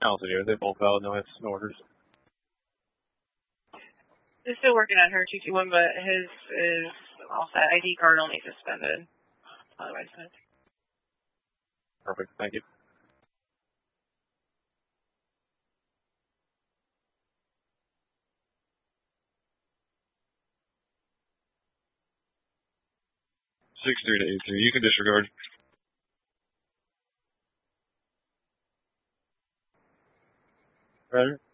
Also, yeah, they both valid, no hits, no orders. They're still working on her 221, but his is all set. ID card only suspended. Otherwise, good. Perfect, thank you. Six 3 to 8 3. You can disregard. Roger.